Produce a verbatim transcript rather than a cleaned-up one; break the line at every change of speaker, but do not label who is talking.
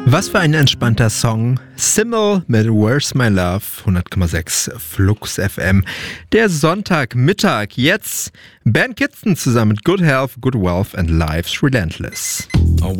Was für ein entspannter Song. Simmel mit Where's My Love, hundert Komma sechs Flux F M. Der Sonntagmittag. Jetzt Ben Kitson zusammen mit Good Health, Good Wealth and Life's Relentless.